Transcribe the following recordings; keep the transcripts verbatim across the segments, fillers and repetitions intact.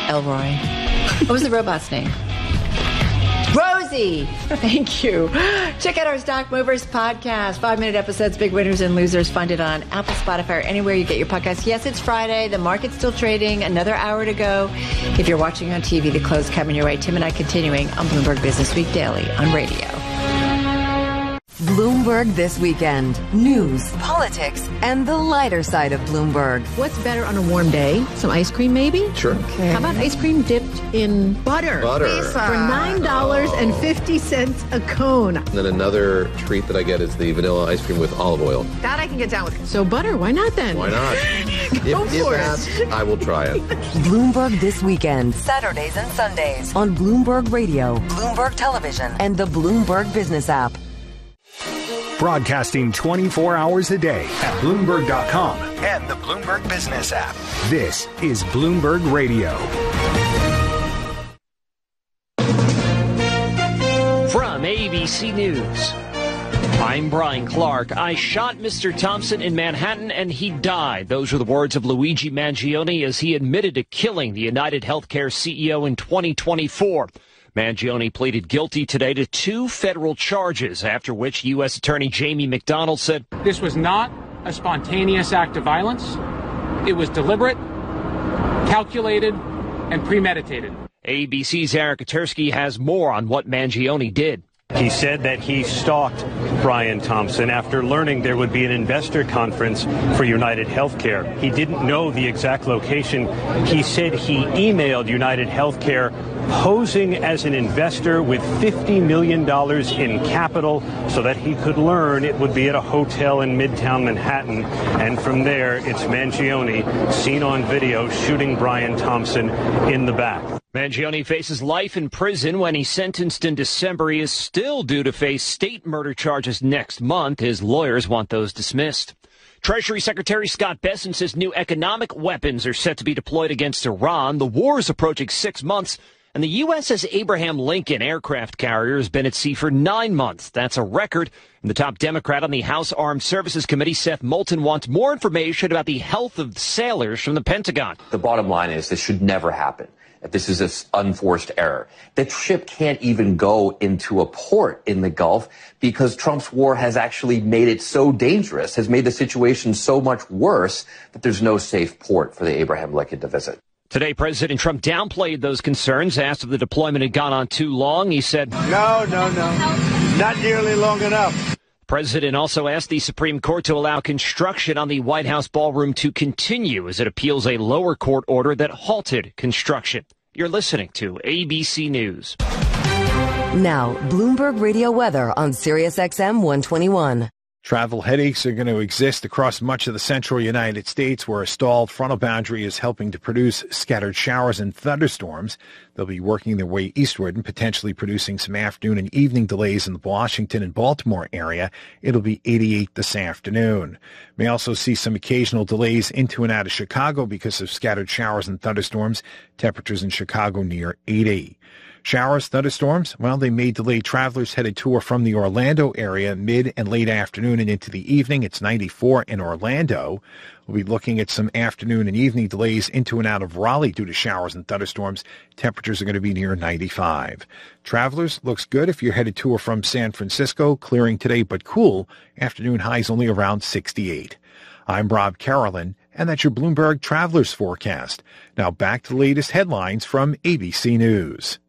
Elroy. What was the robot's name? Rosie! Thank you. Check out our Stock Movers podcast. Five-minute episodes, big winners and losers. Find it on Apple, Spotify, or anywhere you get your podcasts. Yes, it's Friday. The market's still trading. Another hour to go. If you're watching on T V, the close coming your way. Tim and I continuing on Bloomberg Business Week Daily on radio. Bloomberg This Weekend. News, politics, and the lighter side of Bloomberg. What's better on a warm day? Some ice cream, maybe? Sure. Okay. How about ice cream dipped in butter? Butter. For nine dollars and fifty cents a cone. And then another treat that I get is the vanilla ice cream with olive oil. That I can get down with. So butter, why not then? Why not? Go if, for if it. asked, I will try it. Bloomberg This Weekend. Saturdays and Sundays on Bloomberg Radio, Bloomberg Television, and the Bloomberg Business app. Broadcasting twenty-four hours a day at Bloomberg dot com and the Bloomberg Business app. This is Bloomberg Radio. From A B C News, I'm Brian Clark. I shot Mister Thompson in Manhattan and he died. Those were the words of Luigi Mangione as he admitted to killing the United Healthcare C E O in twenty twenty-four. Mangione pleaded guilty today to two federal charges, after which U S Attorney Jamie McDonald said, "This was not a spontaneous act of violence. It was deliberate, calculated, and premeditated." A B C's Eric Katursky has more on what Mangione did. He said that he stalked Brian Thompson after learning there would be an investor conference for United Healthcare. He didn't know the exact location. He said he emailed United Healthcare posing as an investor with fifty million dollars in capital so that he could learn it would be at a hotel in Midtown Manhattan. And from there, it's Mangione seen on video shooting Brian Thompson in the back. Mangione faces life in prison when he's sentenced in December. He is still due to face state murder charges next month. His lawyers want those dismissed. Treasury Secretary Scott Bessent says new economic weapons are set to be deployed against Iran. The war is approaching six months, and the U S S Abraham Lincoln aircraft carrier has been at sea for nine months. That's a record. And the top Democrat on the House Armed Services Committee, Seth Moulton, wants more information about the health of sailors from the Pentagon. The bottom line is this should never happen. This is an unforced error. The ship can't even go into a port in the Gulf because Trump's war has actually made it so dangerous, has made the situation so much worse that there's no safe port for the Abraham Lincoln to visit. Today, President Trump downplayed those concerns. Asked if the deployment had gone on too long, he said, No, no, no, not nearly long enough. The president also asked the Supreme Court to allow construction on the White House ballroom to continue as it appeals a lower court order that halted construction. You're listening to A B C News. Now, Bloomberg Radio weather on Sirius X M one twenty-one. Travel headaches are going to exist across much of the central United States, where a stalled frontal boundary is helping to produce scattered showers and thunderstorms. They'll be working their way eastward and potentially producing some afternoon and evening delays in the Washington and Baltimore area. It'll be eighty-eight this afternoon. May also see some occasional delays into and out of Chicago because of scattered showers and thunderstorms. Temperatures in Chicago near eighty. Showers, thunderstorms, well, they may delay travelers headed to or from the Orlando area mid and late afternoon and into the evening. It's ninety-four in Orlando. We'll be looking at some afternoon and evening delays into and out of Raleigh due to showers and thunderstorms. Temperatures are going to be near ninety-five. Travelers, looks good if you're headed to or from San Francisco. Clearing today, but cool. Afternoon highs only around sixty-eight. I'm Rob Carolyn, and that's your Bloomberg Travelers Forecast. Now back to the latest headlines from A B C News.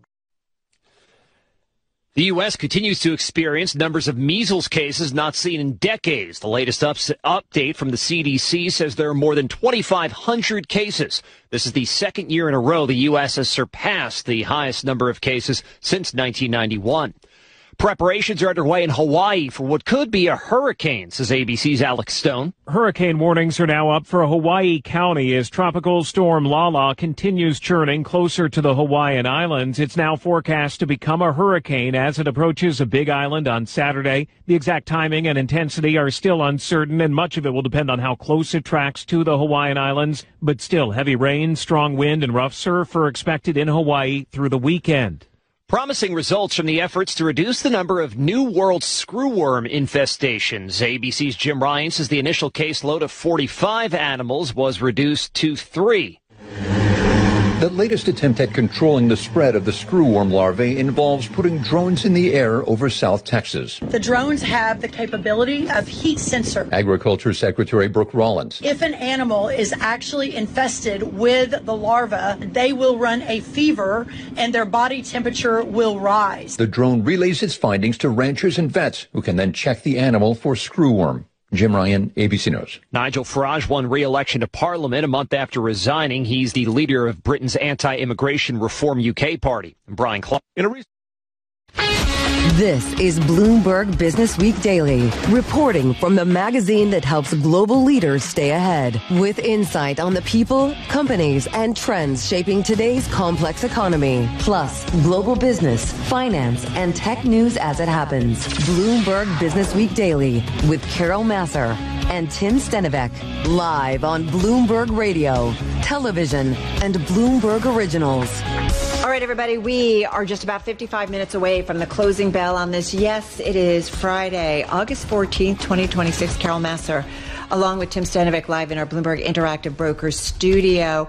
The U S continues to experience numbers of measles cases not seen in decades. The latest ups- update from the C D C says there are more than twenty-five hundred cases. This is the second year in a row the U S has surpassed the highest number of cases since nineteen ninety-one. Preparations are underway in Hawaii for what could be a hurricane, says A B C's Alex Stone. Hurricane warnings are now up for Hawaii County as Tropical Storm Lala continues churning closer to the Hawaiian Islands. It's now forecast to become a hurricane as it approaches a big island on Saturday. The exact timing and intensity are still uncertain, and much of it will depend on how close it tracks to the Hawaiian Islands. But still, heavy rain, strong wind, and rough surf are expected in Hawaii through the weekend. Promising results from the efforts to reduce the number of New World screwworm infestations. A B C's Jim Ryan says the initial caseload of forty-five animals was reduced to three. The latest attempt at controlling the spread of the screwworm larvae involves putting drones in the air over South Texas. The drones have the capability of heat sensor. Agriculture Secretary Brooke Rollins. If an animal is actually infested with the larva, they will run a fever and their body temperature will rise. The drone relays its findings to ranchers and vets who can then check the animal for screwworm. Jim Ryan, A B C News. Nigel Farage won re-election to Parliament a month after resigning. He's the leader of Britain's anti-immigration Reform U K party. Brian Clark. In a recent This is Bloomberg Business Week Daily, reporting from the magazine that helps global leaders stay ahead, with insight on the people, companies, and trends shaping today's complex economy, plus global business, finance, and tech news as it happens. Bloomberg Business Week Daily with Carol Masser and Tim Stenivek, live on Bloomberg Radio, television, and Bloomberg Originals. All right, everybody, we are just about fifty-five minutes away from the closing bell on this. Yes, it is Friday, August fourteenth, twenty twenty-six. Carol Masser, along with Tim Stenivek, live in our Bloomberg Interactive Brokers studio.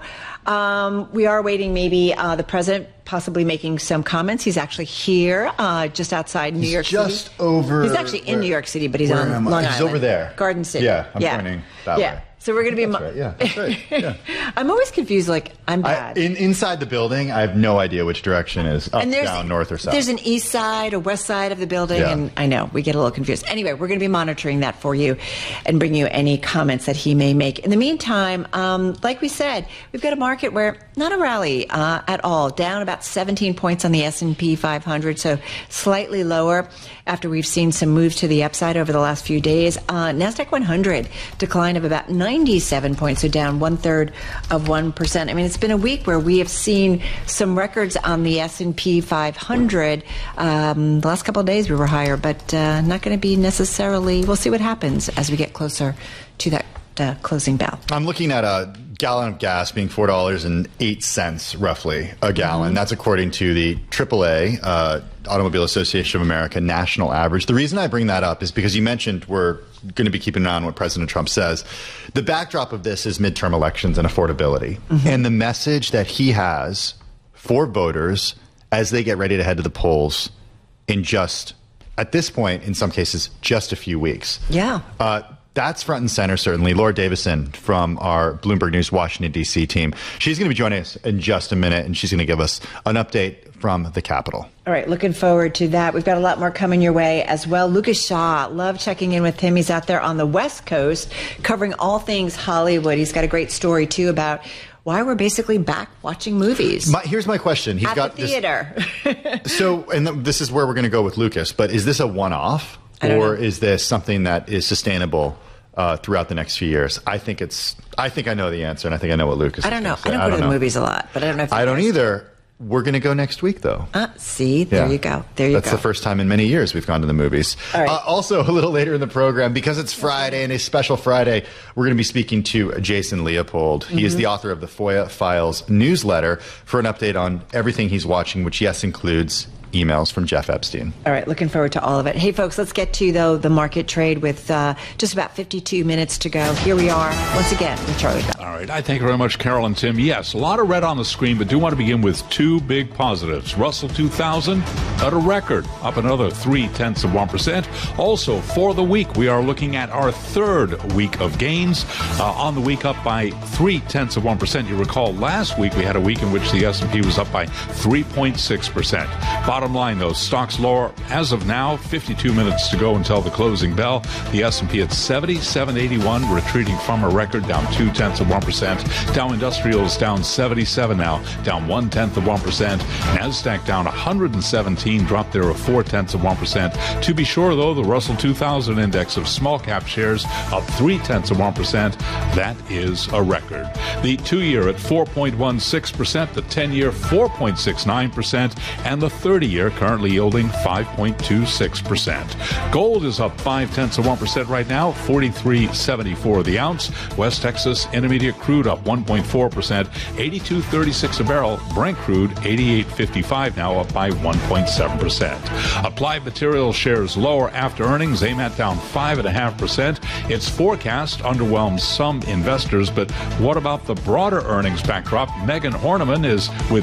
Um, we are waiting maybe uh, the president possibly making some comments. He's actually here, uh, just outside New he's York just City. over. He's actually in where, New York City, but he's on am Long I? Island. He's over there. Garden City. Yeah, I'm yeah. pointing that yeah. way. So we're going to be. That's right. Yeah, that's right. Yeah. I'm always confused. Like I'm bad. I, in, inside the building, I have no idea which direction is up, down, north, or south. There's an east side, a west side of the building, Yeah. and I know we get a little confused. Anyway, we're going to be monitoring that for you and bring you any comments that he may make. In the meantime, um, like we said, we've got a market where not a rally uh, at all, down about seventeen points on the S and P five hundred, so slightly lower after we've seen some moves to the upside over the last few days. Uh, NASDAQ one hundred decline of about ninety-seven points, so down one third of one percent. I mean, it's been a week where we have seen some records on the S and P five hundred. Um, the last couple of days we were higher, but uh, not going to be necessarily. We'll see what happens as we get closer to that uh, closing bell. I'm looking at a gallon of gas being four dollars and eight cents roughly a gallon. Mm-hmm. That's according to the triple A, uh, Automobile Association of America national average. The reason I bring that up is because you mentioned we're going to be keeping an eye on what President Trump says. The backdrop of this is midterm elections and affordability. Mm-hmm. And the message that he has for voters as they get ready to head to the polls in just, at this point, in some cases, just a few weeks. Yeah. Uh, That's front and center, certainly. Laura Davison from our Bloomberg News Washington, D C team. She's going to be joining us in just a minute, and she's going to give us an update from the Capitol. All right, looking forward to that. We've got a lot more coming your way as well. Lucas Shaw, love checking in with him. He's out there on the West Coast covering all things Hollywood. He's got a great story, too, about why we're basically back watching movies. My, here's my question. He's At got the theater. This, so, and th- this is where we're going to go with Lucas, but is this a one-off, or is this something that is sustainable Uh, throughout the next few years? I think it's. I think I know the answer, and I think I know what Lucas. I don't know. Say. I don't go I don't to the know. movies a lot, but I don't know. if I don't either. We're going to go next week, though. Uh, see, there Yeah. you go. There you That's go. the first time in many years we've gone to the movies. All right. Uh, also, a little later in the program, because it's Friday and a special Friday, we're going to be speaking to Jason Leopold. He is Mhm. the author of the FOIA Files newsletter for an update on everything he's watching, which, yes, includes emails from Jeff Epstein. All right, looking forward to all of it. Hey, folks, let's get to, though, the market trade with uh, just about fifty-two minutes to go. Here we are, once again, with Charlie Bell. All right, I thank you very much, Carol and Tim. Yes, a lot of red on the screen, but do want to begin with two big positives. Russell two thousand at a record, up another three-tenths of one percent. Also, for the week, we are looking at our third week of gains. Uh, on the week, up by three-tenths of one percent. You recall last week we had a week in which the S and P was up by three point six percent. Bottom line, though, stocks lower as of now, fifty-two minutes to go until the closing bell. The S and P at seventy-seven eighty-one, retreating from a record, down two-tenths of one percent. Dow Industrials down seventy-seven now, down one-tenth of one percent. NASDAQ down one hundred seventeen, dropped there of four-tenths of one percent. To be sure, though, the Russell two thousand index of small-cap shares up three-tenths of one percent. That is a record. The two-year at four point one six percent, the ten-year four point six nine percent, and the thirty-year currently yielding five point two six percent. Gold is up five-tenths of one percent right now, forty-three seventy-four the ounce. West Texas Intermediate Intermediate crude up one point four percent, eighty-two thirty-six a barrel. Brent crude eighty-eight fifty-five now, up by one point seven percent. Applied Materials shares lower after earnings. A M A T down five point five percent. Its forecast underwhelms some investors, but what about the broader earnings backdrop? Megan Horniman is with